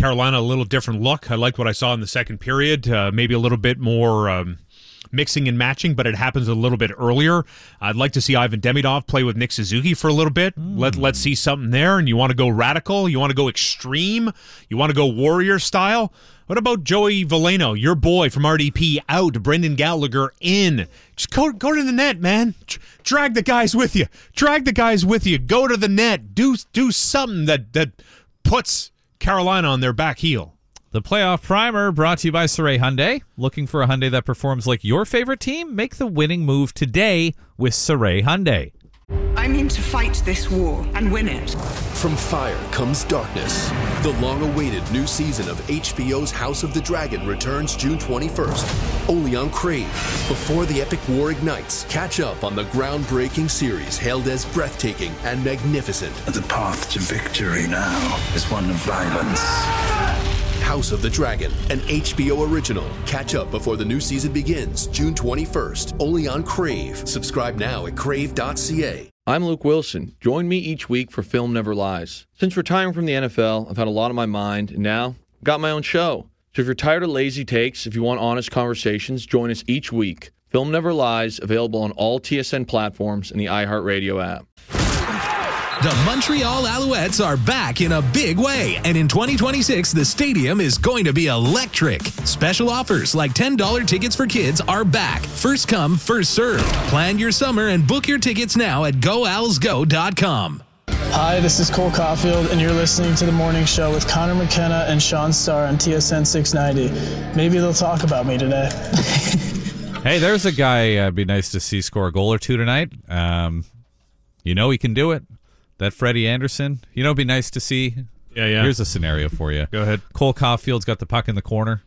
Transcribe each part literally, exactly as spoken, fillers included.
Carolina a little different look. I liked what I saw in the second period. Uh, maybe a little bit more um, mixing and matching, but it happens a little bit earlier. I'd like to see Ivan Demidov play with Nick Suzuki for a little bit. Mm. Let, let's see something there. And you want to go radical? You want to go extreme? You want to go Warrior style? What about Joey Veleno, your boy from R D P, out, Brendan Gallagher in? Just go, go to the net, man. Drag the guys with you. Drag the guys with you. Go to the net. Do do something that, that puts Carolina on their back heel. The Playoff Primer brought to you by Saray Hyundai. Looking for a Hyundai that performs like your favorite team? Make the winning move today with Saray Hyundai. I'm in to fight this war and win it. From fire comes darkness. The long-awaited new season of H B O's House of the Dragon returns June twenty-first, only on Crave. Before the epic war ignites, catch up on the groundbreaking series hailed as breathtaking and magnificent. The path to victory now is one of violence. House of the Dragon, an H B O original. Catch up before the new season begins, June twenty-first, only on Crave. Subscribe now at crave dot c a. I'm Luke Wilson. Join me each week for Film Never Lies. Since retiring from the N F L, I've had a lot on my mind, and now I've got my own show. So if you're tired of lazy takes, if you want honest conversations, join us each week. Film Never Lies, available on all T S N platforms and the iHeartRadio app. The Montreal Alouettes are back in a big way, and in twenty twenty-six, the stadium is going to be electric. Special offers like ten dollars tickets for kids are back. First come, first served. Plan your summer and book your tickets now at go owls go dot com. Hi, this is Cole Caulfield, and you're listening to The Morning Show with Connor McKenna and Sean Starr on T S N six ninety. Maybe they'll talk about me today. Hey, there's a guy uh, be nice to see score a goal or two tonight. Um, you know he can do it. That Freddie Anderson, you know, it'd be nice to see. Yeah, yeah. Here's a scenario for you. Go ahead. Cole Caulfield's got the puck in the corner,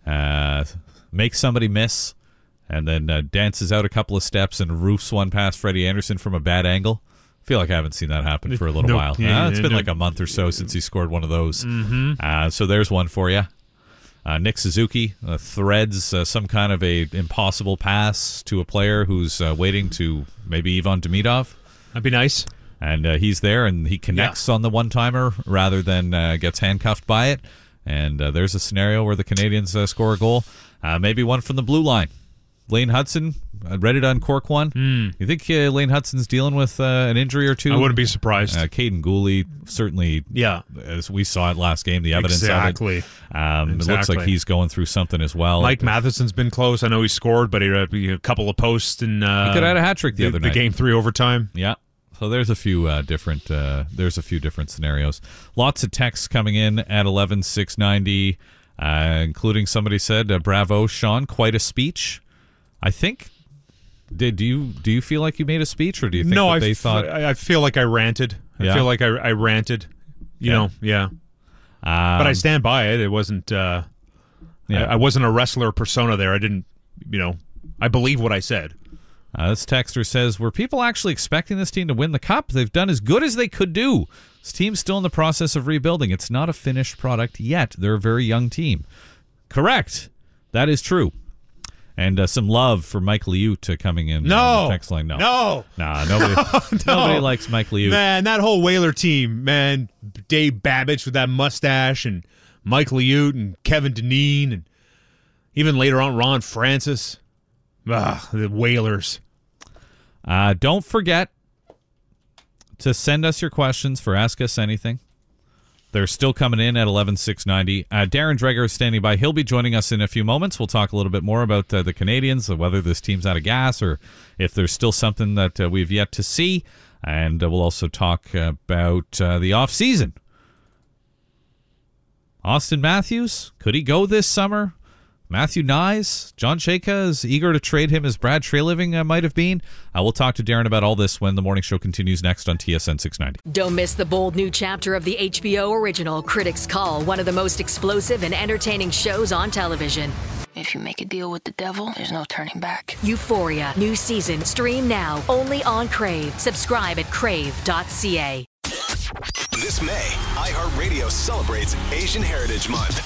uh, makes somebody miss, and then uh, dances out a couple of steps and roofs one past Freddie Anderson from a bad angle. I feel like I haven't seen that happen for a little nope. while. Yeah, uh, it's yeah, been yeah. like a month or so since he scored one of those. Mm-hmm. Uh, so there's one for you. Uh, Nick Suzuki uh, threads uh, some kind of a impossible pass to a player who's uh, waiting to maybe Ivan Demidov. That'd be nice. And uh, he's there, and he connects yeah. on the one-timer rather than uh, gets handcuffed by it. And uh, there's a scenario where the Canadians uh, score a goal. Uh, maybe one from the blue line. Lane Hudson, uh, ready to uncork one. Mm. You think uh, Lane Hudson's dealing with uh, an injury or two? I wouldn't be surprised. Uh, Caden Gooley, certainly, yeah. as we saw it last game, the evidence exactly. of it. Um, exactly. It looks like he's going through something as well. Mike Matheson's been close. I know he scored, but he had a couple of posts. And, uh, he could have had a hat-trick the, the other the night. The game three overtime. Yeah. So there's a few uh, different uh, there's a few different scenarios. Lots of texts coming in at eleven six ninety, uh, including somebody said, uh, "Bravo, Sean, quite a speech." I think. Did do you do you feel like you made a speech, or do you think no, that I they f- thought? I feel like I ranted. I yeah. feel like I, I ranted. You yeah. know, yeah. Um, but I stand by it. It wasn't. Uh, yeah. I, I wasn't a wrestler persona there. I didn't. You know, I believe what I said. Uh, this texter says, were people actually expecting this team to win the Cup? They've done as good as they could do. This team's still in the process of rebuilding. It's not a finished product yet. They're a very young team. Correct. That is true. And uh, some love for Mike Liut uh, coming in. No. On the text line. No. No. Nah, nobody, no. nobody likes Mike Liut. Man, that whole Whaler team, man. Dave Babbage with that mustache, and Mike Liut and Kevin Dineen, and even later on Ron Francis. Ah, the Whalers. Uh, don't forget to send us your questions for Ask Us Anything. They're still coming in at eleven six ninety. Uh, Darren Dreger is standing by. He'll be joining us in a few moments. We'll talk a little bit more about uh, the Canadians, whether this team's out of gas or if there's still something that uh, we've yet to see. And uh, we'll also talk about uh, the offseason. Austin Matthews, could he go this summer? Matthew Nyes, John Chayka is eager to trade him as Brad Treliving uh, might have been. Uh, we'll talk to Darren about all this when the morning show continues next on T S N six ninety. Don't miss the bold new chapter of the H B O original Critics' Call, one of the most explosive and entertaining shows on television. If you make a deal with the devil, there's no turning back. Euphoria, new season, stream now, only on Crave. Subscribe at crave dot c a. This May, iHeartRadio celebrates Asian Heritage Month.